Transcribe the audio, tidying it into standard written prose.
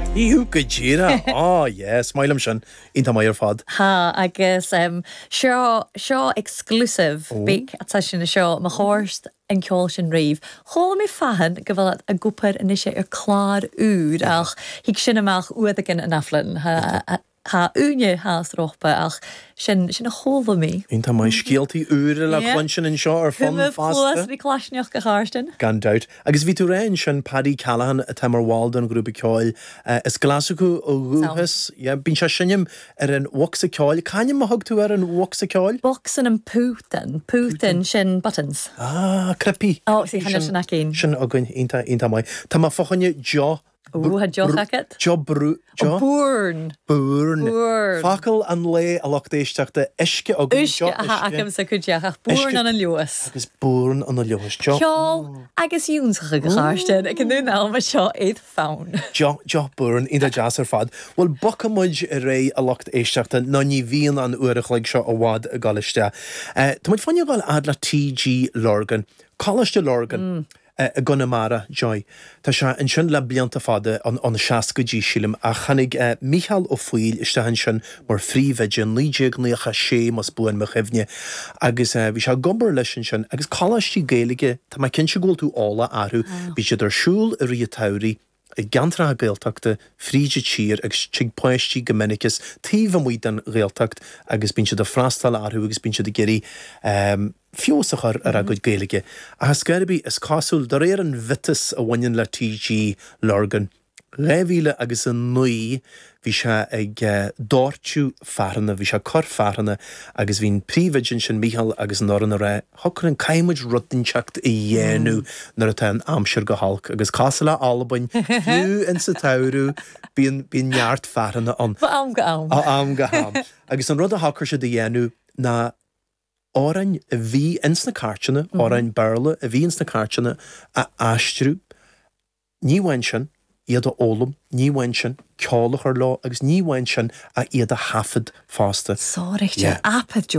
Ihu gajira. Oh, yes. Mailam shan. Inta mai fad. Ha, agus seo exclusive big atá sin na seo má chóst an ceol sin riomh. Chóla mé fahan go bhfuil a gúpar inise ar clár úd ach hiag sin amach uadagin an aflin ha úne has rochpa ach sin a chóla mí. Inta mai scialtaí úra le chlansin in seo ar fun fásta. Bhí clasneach go cháirtin. Gan doubt. Agus ví tú réin sin Paddy Callahan a tamar Walden grúpa ceáil is glasacú ó rúhas. Bín se sinnim ar an woksa ceáil. Canim má hug tú ar an woksa ceáil? Boxan an Putin sin buttons. Ah, crepi. Oh, sí, hanna sin acin. Sin agan inta mai. Tá má fachanne jo. Ha joch hacket? Jo brú. Jo. Búrn. Facail an le a lochtéisteachta isce agan jo. Uisce acham sa cuideach ach búrn an lewas. Agus búrn an lewas. Jo. Ceol agus únsacha go cháirtin ag an dún alma seo éiad fán. Jo búrn ida jazz ar fad. Well, bocamuid a ré a locht éisteachta ná ní bhíon an uirich leag seo a wad a galiste. Tá muid fanne gáil adla T.G. Lorgan. Colliste Lorgan. A Gunnamara Joy. Tá se an sin le blianta fada an 60 sílim a chanig Michael ó Fuil iste han sin mar fríomheidir líéagnacha sé mas buin me chefne agus bhí se gombar leis sin agus choistí géige tá mai cin se ggóil tú ála airú bhí sé ar siúl a ri tairí I gantra gaeltachta fríide tír agus tig poisttí gomennicus tíh muid an gaeltacht agus bín se de frastal arú agus bín se de geirí fiosachar ar a good géige. A hascarbi is cosúil dar an vitas a bhain le T.G. Lorgan. Réhíle agus an nui bhí se ag dártú fearna, bhí se cor fearna agus bhín príomhaidir sin Michael agus nóran a ré thucar an caiimiid rutinseacht I dhéanú nar a tá an amsir go halc agus casala albain fiú in sa tairú bíon neart fearna an. Am go am. Am go am. Agus an rud a thucar se de dhéanú na árain a bhí ins na cartena, árain barla a bhí ins na cartena a aistrú, níhain sin iad a ólam, níhain sin ceolach ar lá agus níhain sin a iad a hafad fásta. Sórichte apad